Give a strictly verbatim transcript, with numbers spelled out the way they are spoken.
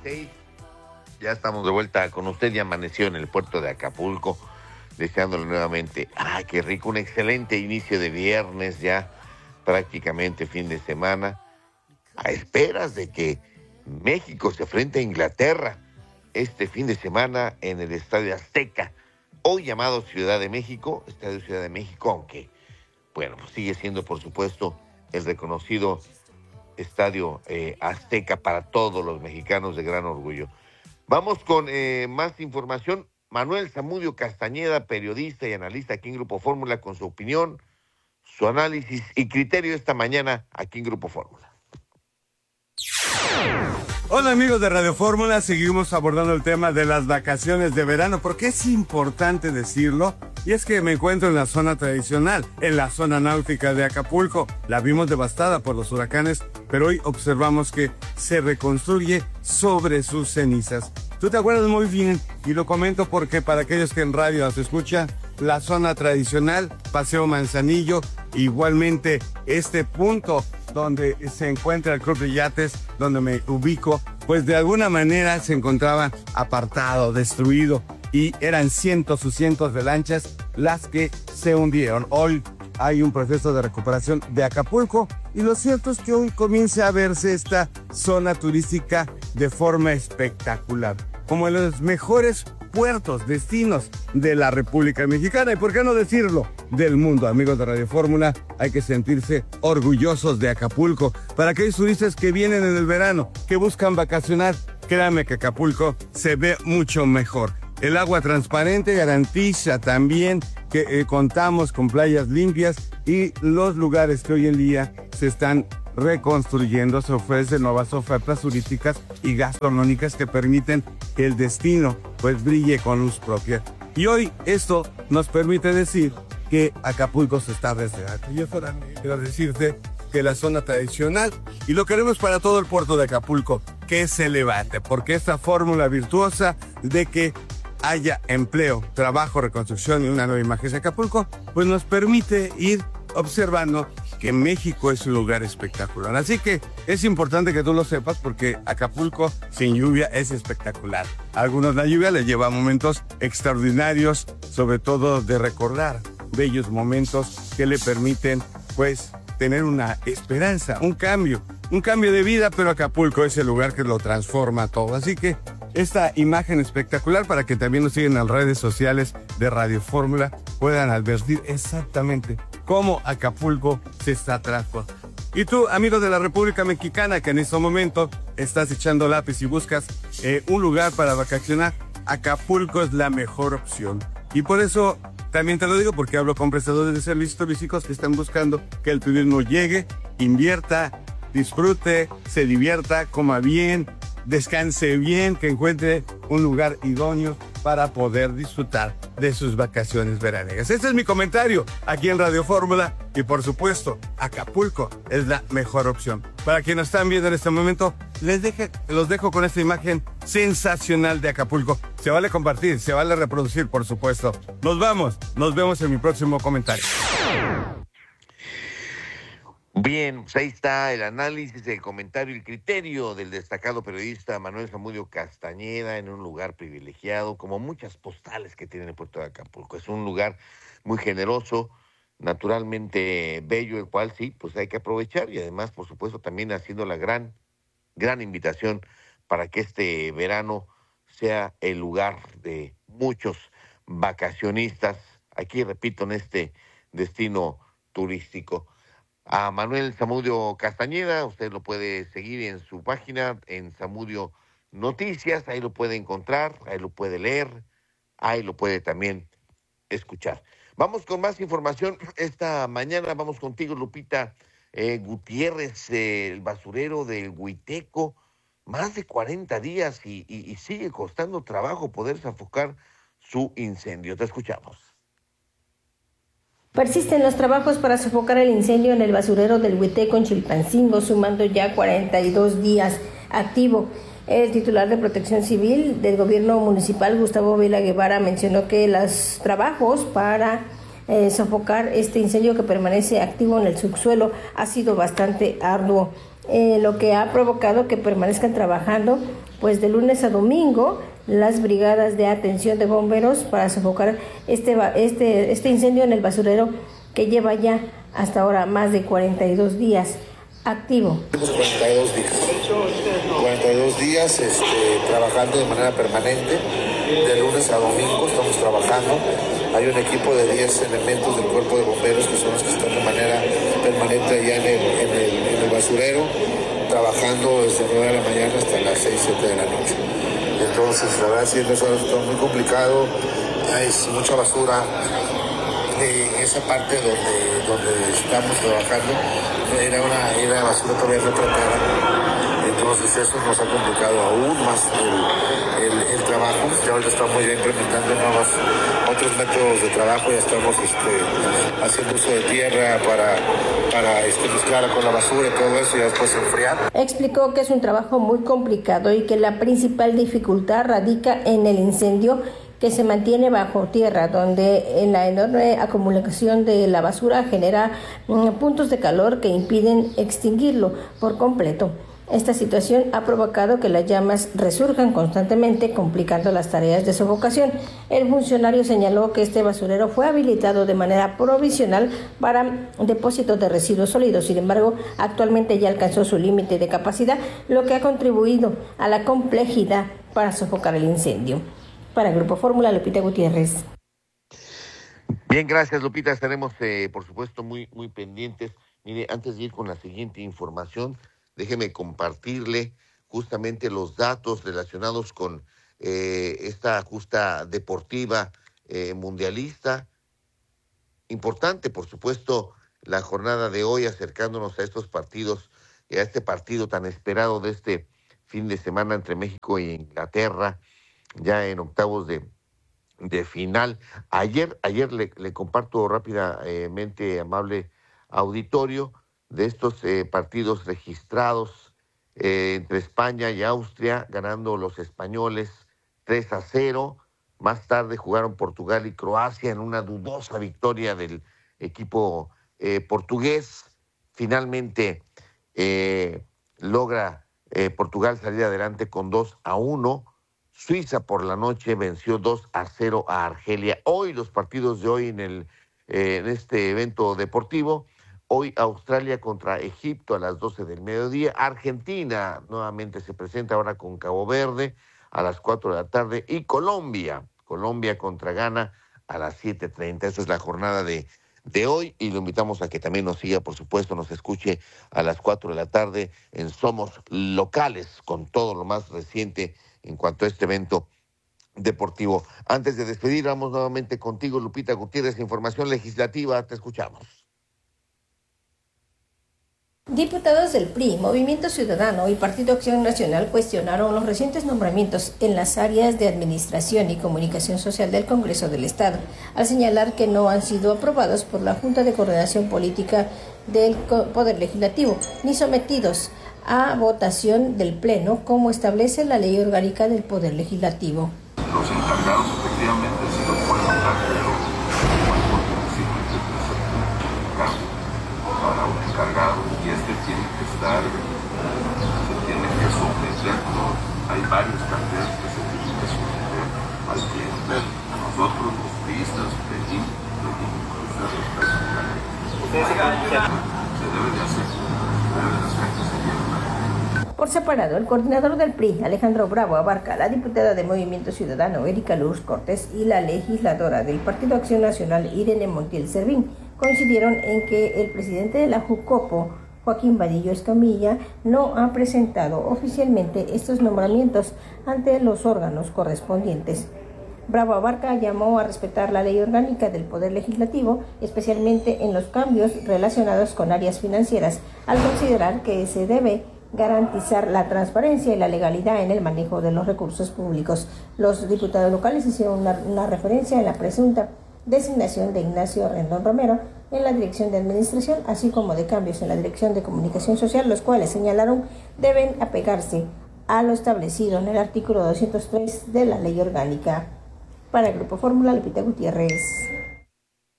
seis. Ya estamos de vuelta con usted y amaneció en el puerto de Acapulco, deseándole nuevamente, ¡ay, qué rico! Un excelente inicio de viernes, ya prácticamente fin de semana, a esperas de que México se enfrente a Inglaterra este fin de semana en el Estadio Azteca, hoy llamado Ciudad de México, Estadio Ciudad de México, aunque, bueno, pues sigue siendo, por supuesto, el reconocido Estadio eh, Azteca para todos los mexicanos de gran orgullo. Vamos con eh, más información. Manuel Zamudio Castañeda, periodista y analista aquí en Grupo Fórmula, con su opinión, su análisis y criterio esta mañana aquí en Grupo Fórmula. Hola amigos de Radio Fórmula, seguimos abordando el tema de las vacaciones de verano, porque es importante decirlo, y es que me encuentro en la zona tradicional, en la zona náutica de Acapulco. La vimos devastada por los huracanes, pero hoy observamos que se reconstruye sobre sus cenizas. Tú te acuerdas muy bien, y lo comento porque para aquellos que en radio se escuchan, la zona tradicional, Paseo Manzanillo, igualmente este punto donde se encuentra el Club de Yates, donde me ubico, pues de alguna manera se encontraba apartado, destruido, y eran cientos y cientos de lanchas las que se hundieron. Hoy hay un proceso de recuperación de Acapulco, y lo cierto es que hoy comienza a verse esta zona turística de forma espectacular, como en los mejores puertos, destinos de la República Mexicana, y por qué no decirlo, del mundo. Amigos de Radio Fórmula, hay que sentirse orgullosos de Acapulco. Para aquellos turistas que vienen en el verano, que buscan vacacionar, créanme que Acapulco se ve mucho mejor. El agua transparente garantiza también que eh, contamos con playas limpias, y los lugares que hoy en día se están reconstruyendo se ofrecen nuevas ofertas turísticas y gastronómicas que permiten que el destino pues brille con luz propia. Y hoy esto nos permite decir que Acapulco se está desde Yo solamente quiero decirte que la zona tradicional, y lo queremos para todo el puerto de Acapulco, que se levante, porque esta fórmula virtuosa de que haya empleo, trabajo, reconstrucción y una nueva imagen de Acapulco, pues nos permite ir observando que México es un lugar espectacular. Así que es importante que tú lo sepas, porque Acapulco sin lluvia es espectacular. A algunos la lluvia les lleva momentos extraordinarios, sobre todo de recordar bellos momentos que le permiten pues tener una esperanza, un cambio, un cambio de vida, pero Acapulco es el lugar que lo transforma todo. Así que esta imagen espectacular, para que también nos sigan en las redes sociales de Radio Fórmula, puedan advertir exactamente cómo Acapulco se está transformando. Y tú, amigo de la República Mexicana, que en este momento estás echando lápiz y buscas eh, un lugar para vacacionar, Acapulco es la mejor opción. Y por eso también te lo digo, porque hablo con prestadores de servicios turísticos que están buscando que el turismo llegue, invierta, disfrute, se divierta, coma bien, descanse bien, que encuentre un lugar idóneo para poder disfrutar de sus vacaciones veraniegas. Este es mi comentario aquí en Radio Fórmula, y por supuesto, Acapulco es la mejor opción. Para quienes están viendo en este momento, les deje, los dejo con esta imagen sensacional de Acapulco. Se vale compartir, se vale reproducir, por supuesto. Nos vamos, nos vemos en mi próximo comentario. Bien, pues ahí está el análisis, el comentario y el criterio del destacado periodista Manuel Zamudio Castañeda, en un lugar privilegiado, como muchas postales que tiene el puerto de Acapulco. Es un lugar muy generoso, naturalmente bello, el cual sí, pues hay que aprovechar, y además, por supuesto, también haciendo la gran, gran invitación para que este verano sea el lugar de muchos vacacionistas, aquí repito, en este destino turístico. A Manuel Zamudio Castañeda, usted lo puede seguir en su página, en Zamudio Noticias, ahí lo puede encontrar, ahí lo puede leer, ahí lo puede también escuchar. Vamos con más información esta mañana, vamos contigo, Lupita eh, Gutiérrez, eh, el basurero del Huiteco, más de cuarenta días y, y, y sigue costando trabajo poder sofocar su incendio. Te escuchamos. Persisten los trabajos para sofocar el incendio en el basurero del Huiteco en Chilpancingo, sumando ya cuarenta y dos días activo. El titular de Protección Civil del Gobierno Municipal, Gustavo Vela Guevara, mencionó que los trabajos para eh, sofocar este incendio que permanece activo en el subsuelo ha sido bastante arduo. eh, lo que ha provocado que permanezcan trabajando pues de lunes a domingo las brigadas de atención de bomberos para sofocar este, este, este incendio en el basurero que lleva ya hasta ahora más de cuarenta y dos días activo. cuarenta y dos días, cuarenta y dos días este, trabajando de manera permanente, de lunes a domingo estamos trabajando. Hay un equipo de diez elementos del cuerpo de bomberos que son los que están de manera permanente allá en el, en el, en el basurero, trabajando desde nueve de la mañana hasta las seis, siete de la noche. Entonces, la verdad, sí, eso es muy complicado, hay mucha basura. En esa parte donde, donde estamos trabajando era una era basura todavía no tratada, entonces eso nos ha complicado aún más el, el, el trabajo. Ya ahora estamos ya implementando nuevos, otros métodos de trabajo, ya estamos este, haciendo uso de tierra para, para este, mezclar con la basura y todo eso y después enfriar. Explicó que es un trabajo muy complicado y que la principal dificultad radica en el incendio que se mantiene bajo tierra, donde en la enorme acumulación de la basura genera mm, puntos de calor que impiden extinguirlo por completo. Esta situación ha provocado que las llamas resurjan constantemente, complicando las tareas de sofocación. El funcionario señaló que este basurero fue habilitado de manera provisional para depósitos de residuos sólidos. Sin embargo, actualmente ya alcanzó su límite de capacidad, lo que ha contribuido a la complejidad para sofocar el incendio. Para el Grupo Fórmula, Lupita Gutiérrez. Bien, gracias, Lupita. Estaremos, eh, por supuesto, muy, muy pendientes. Mire, antes de ir con la siguiente información, déjeme compartirle justamente los datos relacionados con eh, esta justa deportiva eh, mundialista. Importante, por supuesto, la jornada de hoy, acercándonos a estos partidos, a este partido tan esperado de este fin de semana entre México e Inglaterra, ya en octavos de, de final. Ayer, ayer le, le comparto rápidamente, amable auditorio, de estos eh, partidos registrados eh, entre España y Austria, ganando los españoles tres a cero. Más tarde jugaron Portugal y Croacia en una dudosa victoria del equipo eh, portugués. Finalmente eh, logra eh, Portugal salir adelante con dos a uno. Suiza por la noche venció dos a cero a Argelia. Hoy los partidos de hoy en, el, eh, en este evento deportivo. Hoy Australia contra Egipto a las doce del mediodía. Argentina nuevamente se presenta ahora con Cabo Verde a las cuatro de la tarde. Y Colombia, Colombia contra Ghana a las siete treinta. Esa es la jornada de, de hoy y lo invitamos a que también nos siga, por supuesto, nos escuche a las cuatro de la tarde en Somos Locales con todo lo más reciente en cuanto a este evento deportivo. Antes de despedir, vamos nuevamente contigo, Lupita Gutiérrez, información legislativa, te escuchamos. Diputados del P R I, Movimiento Ciudadano y Partido Acción Nacional cuestionaron los recientes nombramientos en las áreas de Administración y Comunicación Social del Congreso del Estado, al señalar que no han sido aprobados por la Junta de Coordinación Política del Poder Legislativo, ni sometidos a votación del Pleno, como establece la Ley Orgánica del Poder Legislativo. Los encargados efectivamente sí lo pueden votar, pero para un encargado y este tiene que estar, se tiene que someter, hay varios carteles que se tienen que someter al Pleno. Nosotros los juristas pedimos, pedimos que se respete la ley. Se debe de hacer, se debe de hacer que se lleve. Por separado, el coordinador del P R I, Alejandro Bravo Abarca, la diputada de Movimiento Ciudadano, Erika Luz Cortés, y la legisladora del Partido Acción Nacional, Irene Montiel Servín, coincidieron en que el presidente de la Jucopo, Joaquín Vadillo Escamilla, no ha presentado oficialmente estos nombramientos ante los órganos correspondientes. Bravo Abarca llamó a respetar la ley orgánica del Poder Legislativo, especialmente en los cambios relacionados con áreas financieras, al considerar que se debe garantizar la transparencia y la legalidad en el manejo de los recursos públicos. Los diputados locales hicieron una, una referencia en la presunta designación de Ignacio Rendón Romero en la Dirección de Administración, así como de cambios en la Dirección de Comunicación Social, los cuales señalaron deben apegarse a lo establecido en el artículo doscientos tres de la Ley Orgánica. Para el Grupo Fórmula, Lupita Gutiérrez.